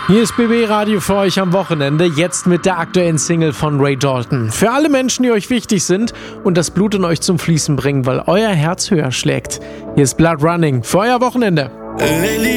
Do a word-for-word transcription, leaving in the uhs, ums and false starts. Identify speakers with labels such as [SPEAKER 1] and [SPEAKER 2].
[SPEAKER 1] Hier ist B B Radio für euch am Wochenende, jetzt mit der aktuellen Single von Ray Dalton. Für alle Menschen, die euch wichtig sind und das Blut in euch zum Fließen bringen, weil euer Herz höher schlägt. Hier ist Blood Running für euer Wochenende.